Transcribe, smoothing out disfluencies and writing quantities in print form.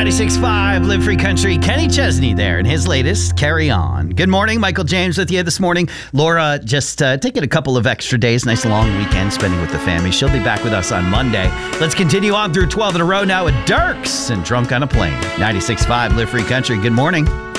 96.5 Live Free Country. Kenny Chesney there and his latest, Carry On. Good morning. Michael James with you this morning. Laura just taking a couple of extra days. Nice long weekend spending with the family. She'll be back with us on Monday. Let's continue on through 12 in a row now with Dirks and Drunk on a Plane. 96.5 Live Free Country. Good morning.